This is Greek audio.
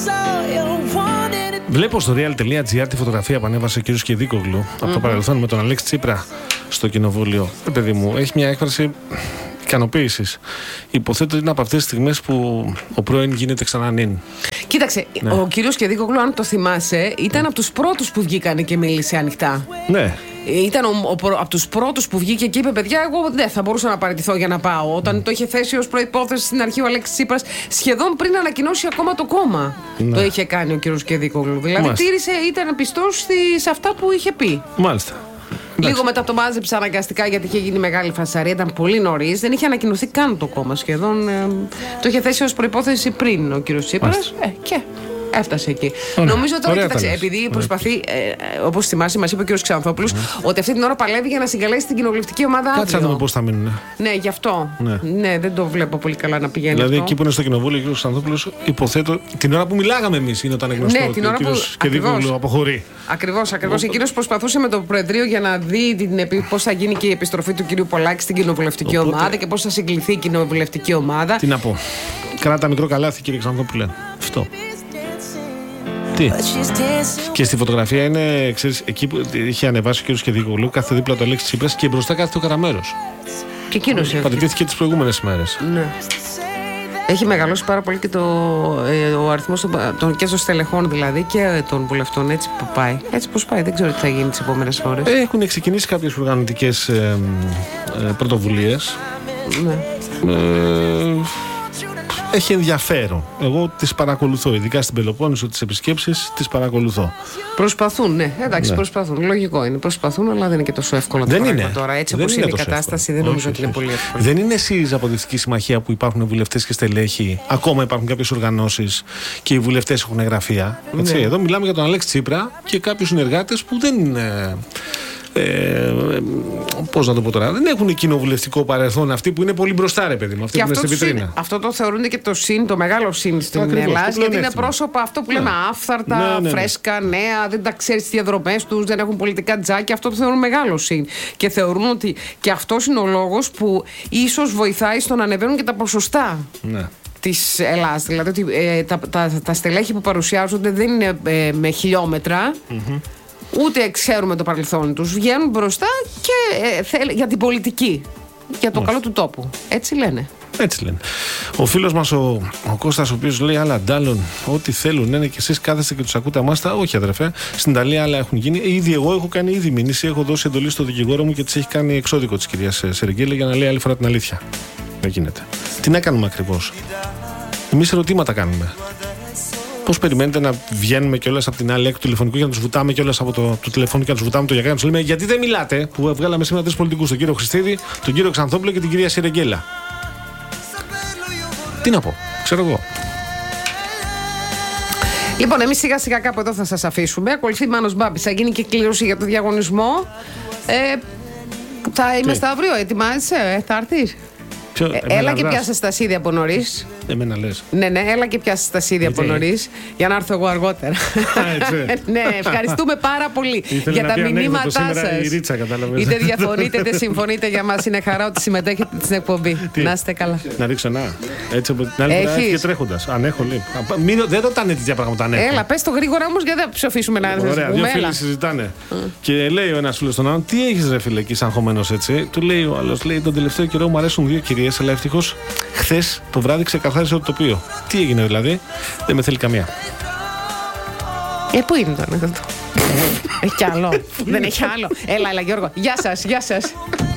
Βλέπω στο real.gr τη φωτογραφία που ανέβασε ο κ. Κεδίκογλου από το παρελθόν με τον Αλέξη Τσίπρα στο κοινοβούλιο. Παιδί μου, έχει μια έκφραση ικανοποίησης. Υποθέτω ότι είναι από αυτές τις στιγμές που ο πρώην γίνεται ξανά νυν. Κοίταξε, ναι. Ο κύριος Κεδίκογλου, αν το θυμάσαι, ήταν από τους πρώτους που βγήκανε και μίλησε ανοιχτά. Ναι. Ήταν από τους πρώτους που βγήκε και είπε: παιδιά, εγώ δεν θα μπορούσα να παραιτηθώ για να πάω. Όταν το είχε θέσει ως προϋπόθεση στην αρχή ο Αλέξης Τσίπρας, σχεδόν πριν ανακοινώσει ακόμα το κόμμα. Ναι. Το είχε κάνει ο κύριος Κεδίκογλου. Δηλαδή, ήταν πιστός σε αυτά που είχε πει. Μάλιστα. Λίγο μετά το μάζεψε αναγκαστικά γιατί είχε γίνει μεγάλη φασαρία. Ήταν πολύ νωρίς. Δεν είχε ανακοινωθεί καν το κόμμα σχεδόν. Το είχε θέσει ως προϋπόθεση πριν ο κύριος Τσίπρας. Και έφτασε εκεί. Νομίζω τώρα, κοίταξε, επειδή προσπαθεί, όπως θυμάσαι, μας είπε ο κύριος Ξανθόπουλος, ότι αυτή την ώρα παλεύει για να συγκαλέσει την κοινοβουλευτική ομάδα. Κάτσε να δούμε πώς θα μείνουν. Ναι, γι' αυτό. Ναι, δεν το βλέπω πολύ καλά να πηγαίνει. Δηλαδή, αυτό. εκεί που είναι στο κοινοβούλιο ο κύριος Ξανθόπουλος, υποθέτω την ώρα που μιλάγαμε εμείς είναι όταν γνωστό ότι ο κύριος Κεδίκογλου αποχωρεί. Ακριβώς. Εκείνος προσπαθούσε με το Προεδρείο για να δει πώς θα γίνει και η επιστροφή του κυρίου Πολάκη στην κοινοβουλευτική ομάδα και πώς θα συγκληθεί η κοινοβουλευτική ομάδα. Τι να πω. Κράτα μικρό καλάθι, κύριε Ξανθόπουλε. Αυτό. Τι. Και στη φωτογραφία είναι, ξέρεις, εκεί που είχε ανεβάσει ο κύριος Κεδίκογλου, κάθε δίπλα του Αλέξη Τσίπρας και μπροστά κάθεται ο Καραμέρος. Και εκείνος παραιτήθηκε τις προηγούμενες ημέρες. Ναι. Έχει μεγαλώσει πάρα πολύ και ο αριθμός των και των στελεχών δηλαδή και των βουλευτών. Έτσι που πάει. Έτσι πως πάει. Δεν ξέρω τι θα γίνει τις επόμενες ώρες. Έχουν ξεκινήσει κάποιες οργανωτικές πρωτοβουλίες. Ναι. Έχει ενδιαφέρον. Εγώ τις παρακολουθώ. Ειδικά στην Πελοπόννησο, τις επισκέψεις τις παρακολουθώ. Προσπαθούν, ναι. Εντάξει, προσπαθούν. Λογικό είναι. Προσπαθούν, αλλά δεν είναι και τόσο εύκολο το πράγμα τώρα. Έτσι όπως είναι η κατάσταση, δεν νομίζω ότι είναι πολύ εύκολο. Δεν είναι ΣΥΡΙΖΑ Αποδυτική Συμμαχία που υπάρχουν βουλευτές και στελέχοι. Ακόμα υπάρχουν κάποιες οργανώσεις και οι βουλευτές έχουν γραφεία. Έτσι. Εδώ μιλάμε για τον Αλέξη Τσίπρα και κάποιους συνεργάτες που δεν είναι. Πώς να το πω τώρα, δεν έχουν κοινοβουλευτικό παρελθόν αυτοί που είναι πολύ μπροστά, ρε παιδί μου. Αυτοί που είναι στη βιτρίνα. Αυτό το θεωρούν και το μεγάλο συν στην Ελλάδα, γιατί είναι πρόσωπα αυτό που λέμε άφθαρτα, φρέσκα, νέα, δεν τα ξέρει τι διαδρομές τους, δεν έχουν πολιτικά τζάκια. Αυτό το θεωρούν μεγάλο συν. Και θεωρούν ότι και αυτός είναι ο λόγος που ίσως βοηθάει στο να ανεβαίνουν και τα ποσοστά. Ναι. Της Ελλάδας. Δηλαδή ότι τα στελέχη που παρουσιάζονται δεν είναι με χιλιόμετρα. Ούτε ξέρουμε το παρελθόν τους. Βγαίνουν μπροστά και για την πολιτική. Για το καλό του τόπου. Έτσι λένε. Έτσι λένε. Ο φίλος μας ο Κώστας, ο οποίος λέει άλλα αντάλλων, ό,τι θέλουν είναι και εσείς κάθεστε και τους ακούτε αμάστα. Όχι, αδερφέ. Στην Ιταλία άλλα έχουν γίνει. Ήδη εγώ έχω κάνει ήδη μήνυση. Έχω δώσει εντολή στο δικηγόρο μου και της έχει κάνει εξώδικο της κυρίας Σερεγγέλη για να λέει άλλη φορά την αλήθεια. Δεν γίνεται. Τι να κάνουμε ακριβώς. Εμείς ερωτήματα κάνουμε. Πώς περιμένετε να βγαίνουμε κιόλας από την άλλη έκτη του τηλεφωνικού για να τους βουτάμε κιόλας από το τηλεφώνημα και να τους βουτάμε το γιακά να τους λέμε γιατί δεν μιλάτε, που βγάλαμε σήμερα 3 πολιτικούς, τον κύριο Χριστίδη, τον κύριο Ξανθόπουλο και την κυρία Σιρεγγέλα. Τι να πω, ξέρω εγώ. Λοιπόν, εμείς σιγά σιγά κάπου εδώ θα σας αφήσουμε. Ακολουθεί Μάνος Μπάμπης, θα γίνει και κλήρωση για το διαγωνισμό. Θα είμαστε αύριο, ετοιμάζεσαι, θα έρθεις. Έλα και πιάσε τα σίδια από νωρίς. Εμένα λες. Ναι, έλα και πιάσε τα σίδια από νωρίς για να έρθω εγώ αργότερα. Ναι, ευχαριστούμε πάρα πολύ για τα μηνύματά σας. Είτε διαφωνείτε είτε συμφωνείτε, για μας είναι χαρά ότι συμμετέχετε στην εκπομπή. Να είστε καλά. Να ρίξω ένα. Έτσι από την άλλη φορά και τρέχοντας. Αν έχω λέει. Δεν ρωτάνε τέτοια πράγματα. Έλα, πες το γρήγορα όμως γιατί δεν θα ψοφήσουμε να έρθει. Ωραία, δύο φίλοι συζητάνε. Και λέει ο ένας φίλος στον άλλον, τι έχεις ρε φίλε εκεί σαν χωμένος έτσι. Του λέει ο άλλος, λέει τον τελευταίο καιρό μου αρέσουν 2 κυρίες, αλλά ευτυχώς χθες το βράδυ ξεκαθάρισε το τοπίο. Τι έγινε δηλαδή, δεν με θέλει καμία. Πού είναι το ανέκδοτο. Έχει κι άλλο. Δεν έχει άλλο. Έλα Γιώργο. Γεια σας.